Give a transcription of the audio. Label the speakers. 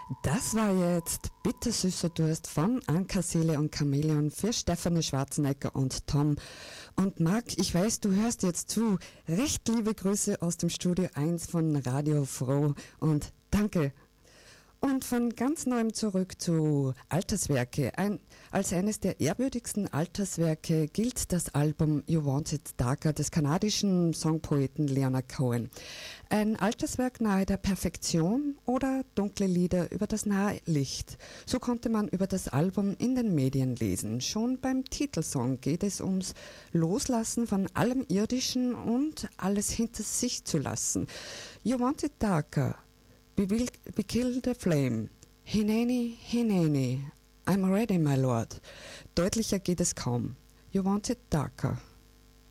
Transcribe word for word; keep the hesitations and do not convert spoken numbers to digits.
Speaker 1: Das war jetzt Bittersüßer Durst von Anka Seele und Chamäleon für Stefanie Schwarzenegger und Tom. Und Marc, ich weiß, du hörst jetzt zu. Recht liebe Grüße aus dem Studio eins von Radio Froh und danke. Und von ganz neuem zurück zu Alterswerke. Ein, als eines der ehrwürdigsten Alterswerke gilt das Album You Want It Darker des kanadischen Songpoeten Leonard Cohen. Ein Alterswerk nahe der Perfektion oder dunkle Lieder über das nahe Licht. So konnte man über das Album in den Medien lesen. Schon beim Titelsong geht es ums Loslassen von allem Irdischen und alles hinter sich zu lassen. You Want It Darker. We will we kill the flame. Hineni, hineni. I'm ready, my lord. Deutlicher geht es kaum. You want it darker.